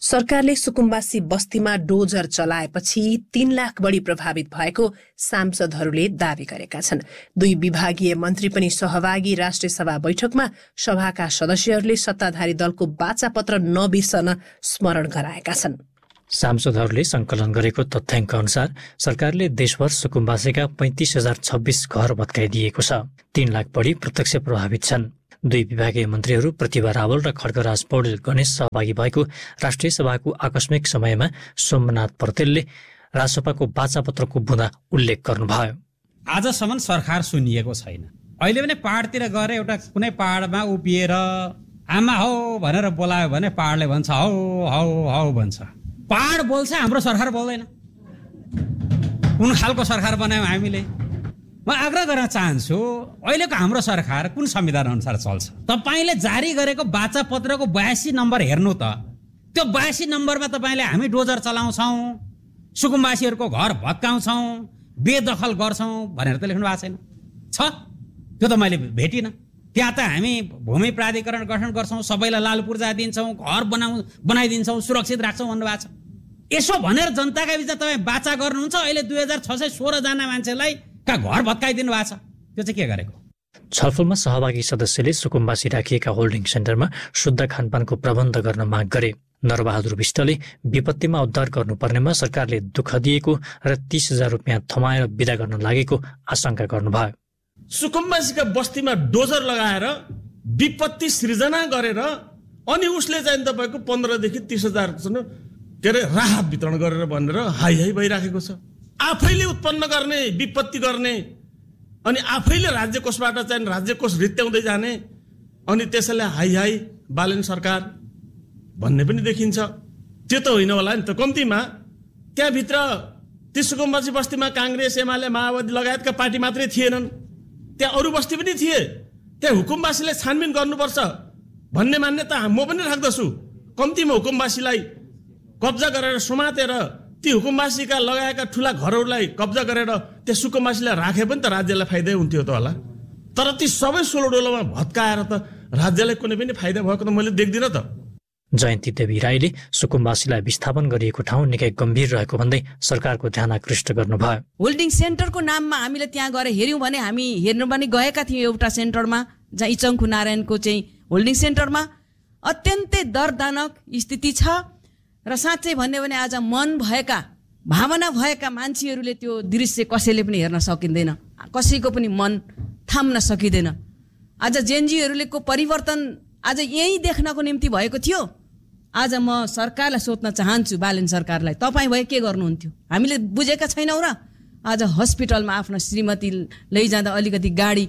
सरकारले सुकुम्बासी बस्तीमा डोजर चलाएपछि 3 लाख बढी प्रभावित भएको सांसदहरूले दावी गरेका छन्। 2 विभागीय मन्त्री पनि सहभागी राष्ट्रिय सभा बैठकमा सभाका सदस्यहरूले सत्ताधारी दलको बाचापत्र नबिर्सन स्मरण गराएका छन्। सांसदहरूले संकलन गरेको तथ्याङ्क अनुसार सरकारले देशभर सुकुम्बासीका 35,026 घर भत्काइदिएको छ। 3 लाख बढी प्रत्यक्ष प्रभावित छन्। 2 विभागीय मन्त्रीहरू प्रतिभा रावल र खड्गराज पौडेल गणेश सहभागी भएको राष्ट्रिय सभाको आकस्मिक समयमा सोमनाथ पौडेलले राजसभाको बाचापत्रको बुँदा उल्लेख गर्नुभयो। आजसम्म सरकार सुनिएको छैन। अहिले पनि पहाडतिर गएर एउटा कुनै पहाडमा उभिएर आमा हौ भनेर बोलायो भने पहाडले भन्छ हौ हौ हौ भन्छ। पहाड बोल्छ, हाम्रो सरकार बोल्दैन। कुन खालको सरकार बनायौँ हामीले? म आग्रह गर्न चाहन्छु, अहिलेको हाम्रो सरकार कुन संविधान अनुसार चल्छ? तपाईँले जारी गरेको बाचापत्रको 82 नम्बर हेर्नु त। त्यो 82 नम्बरमा तपाईँले हामी डोजर चलाउँछौँ, सुकुम्बासीहरूको घर भत्काउँछौँ, बेदखल गर्छौँ भनेर त लेख्नु भएको छैन। छ त्यो त मैले भेटिनँ। त्यहाँ त हामी भूमि प्राधिकरण गठन गर्छौँ, सबैलाई लाल पूर्जा दिन्छौँ, घर बनाइदिन्छौँ, सुरक्षित राख्छौँ भन्नुभएको छ। यसो भनेर जनताका बिचमा तपाईँ बाचा गर्नुहुन्छ। अहिले 2616 जना मान्छेलाई का घर भत्काइदिनु भएको छ। त्यो चाहिँ के गरेको? छलफलमा सहभागी सदस्यले सुकुम्बासी राखिएका होल्डिङ सेन्टरमा शुद्ध खानपानको प्रबन्ध गर्न माग गरे। नरबहादुर विष्टले विपत्तिमा उद्धार गर्नुपर्नेमा सरकारले दुःख दिएको र 30,000 रुपियाँ थमाएर बिदा गर्न लागेको आशंका गर्नुभयो। सुकुम्बासीका बस्तीमा डोजर लगाएर विपत्ति सृजना गरेर अनि उसले चाहिँ तपाईँको 15,000 देखि 30,000 राहत वितरण गरेर भनेर हाई हाई भइराखेको छ। आफैले उत्पन्न गर्ने, विपत्ति गर्ने अनि आफैले राज्य कोषबाट चाहिँ राज्य कोष रित्याउँदै जाने अनि त्यसैले हाई हाई बालेन सरकार भन्ने पनि देखिन्छ। त्यो त होइन होला नि त। कम्तीमा त्यहाँभित्र ती सुकुम्बासी बस्तीमा काङ्ग्रेस, एमाले, माओवादी लगायतका पार्टी मात्रै थिएनन्, त्यहाँ अरू बस्ती पनि थिए। त्यहाँ हुकुमवासीले छानबिन गर्नुपर्छ भन्ने मान्यता म पनि राख्दछु। कम्तीमा हुकुमवासीलाई कब्जा गरेर समातेर ती हुकुमवासीका लगाएका ठुला घरहरूलाई कब्जा गरेर त्यो सुकुम्बासीलाई राखे पनि त राज्यलाई फाइदै हुन्थ्यो त होला। तर ती सबै सोलोडोलोमा भत्काएर त राज्यलाई कुनै पनि फाइदा भएको त मैले देख्दिनँ त। जयन्ती देवी राईले सुकुम्बासीलाई विस्थापन गरिएको ठाउँ निकै गम्भीर रहेको भन्दै सरकारको ध्यान आकृष्ट गर्नुभयो। होल्डिङ सेन्टरको नाममा हामीले त्यहाँ गएर हेऱ्यौँ भने हामी हेर्न पनि गएका थियौँ एउटा सेन्टरमा, जहाँ इचङ्खु नारायणको चाहिँ होल्डिङ सेन्टरमा अत्यन्तै दर्दनाक स्थिति छ। र साँच्चै भन्यो भने आज मन भएका, भावना भएका मान्छेहरूले त्यो दृश्य कसैले पनि हेर्न सकिँदैन, कसैको पनि मन थाम्न सकिँदैन। आज जेनजीहरूले को परिवर्तन आज यही देख्नको निम्ति भएको थियो। आज म सरकारलाई सोध्न चाहन्छु, बालेन सरकारलाई, तपाईँ भए के गर्नुहुन्थ्यो? हामीले बुझेका छैनौँ र? आज हस्पिटलमा आफ्नो श्रीमती लैजाँदा अलिकति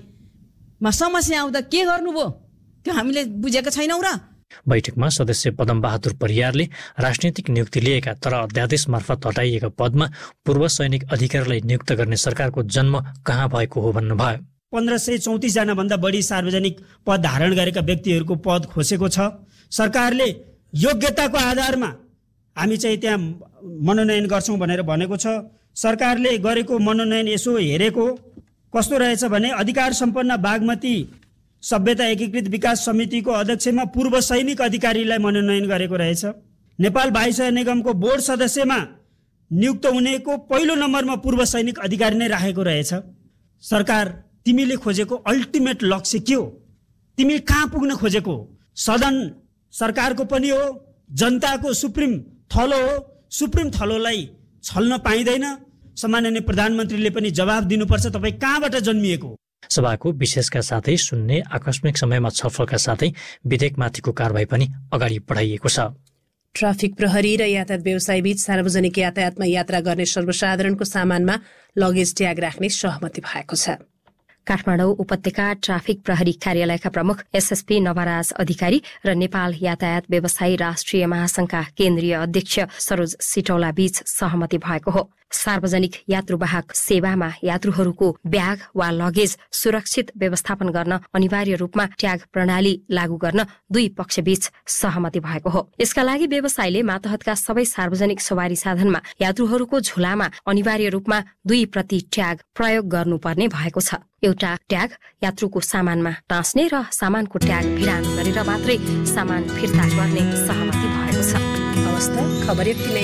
गाडीमा समस्या आउँदा के गर्नुभयो? त्यो हामीले बुझेका छैनौँ र? बैठकमा सदस्य पदमबहादुर परियारले राजनीतिक नियुक्ति लिएका तर अध्यादेश मार्फत हटाइएका पदमा पूर्व सैनिक अधिकारीलाई नियुक्त गर्ने सरकारको जन्म कहाँ भएको हो भन्नुभयो। 1534 जना भन्दा बढी सार्वजनिक पद धारण गरेका व्यक्तिहरूको पद खोसेको छ। सरकारले योग्यताको आधारमा हामी चाहिँ त्यहाँ मनोनयन गर्छौँ भनेर भनेको छ। सरकारले गरेको मनोनयन यसो हेरेको कस्तो रहेछ भने अधिकार सम्पन्न बागमती सभ्यता एकीकृत विकास समितिको अध्यक्षमा पूर्व सैनिक अधिकारीलाई मनोनयन गरेको रहेछ। नेपाल वायुसेना निगमको बोर्ड सदस्यमा नियुक्त हुनेको पहिलो नम्बरमा पूर्व सैनिक अधिकारी नै राखेको रहेछ। सरकार, तिमीले खोजेको अल्टिमेट लक्ष्य के हो? तिमी कहाँ पुग्न खोजेको? सदन सरकारको पनि हो, जनताको सुप्रिम थलो हो। सुप्रिम थलोलाई छल्न पाइँदैन। सम्माननीय प्रधानमन्त्रीले पनि जवाब दिनुपर्छ, तपाईँ कहाँबाट जन्मिएको? सभाको विशेषका साथै सुन्ने आकस्मिक समयमा छलफलका साथै विधेयकमाथिको कारबाही पनि अगाडि बढाइएको छ। ट्राफिक प्रहरी र यातायात व्यवसाय बीच सार्वजनिक यातायातमा यात्रा गर्ने सर्वसाधारणको सामानमा लगेज ट्याग राख्ने सहमति भएको छ। काठमाडौँ उपत्यका ट्राफिक प्रहरी कार्यालयका प्रमुख एसएसपी नवराज अधिकारी र नेपाल यातायात व्यवसायी राष्ट्रिय महासंघका केन्द्रीय अध्यक्ष सरोज सिटौला बीच सहमति भएको हो। सार्वजनिक यात्रुवाहक सेवामा यात्रुहरूको ब्याग वा लगेज सुरक्षित व्यवस्थापन गर्न अनिवार्य रूपमा ट्याग प्रणाली लागू गर्न दुई पक्षबीच सहमति भएको हो। यसका लागि व्यवसायले मातहतका सबै सार्वजनिक सवारी साधनमा यात्रुहरूको झोलामा अनिवार्य रूपमा 2 प्रति ट्याग प्रयोग गर्नुपर्ने भएको छ। एउटा ट्याग यात्रुको सामानमा टाँस्ने र सामानको ट्याग भिडान गरेर मात्रै सामान फिर्ता गर्ने सहमति भएको छ। हवस् त, खबर यति नै।